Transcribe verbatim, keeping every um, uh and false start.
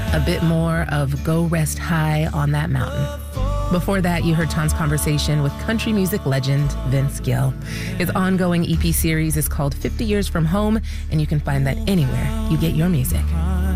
a bit more of Go Rest High on That Mountain. Before that, you heard Ton's conversation with country music legend Vince Gill. His ongoing E P series is called fifty Years from Home, and you can find that anywhere you get your music.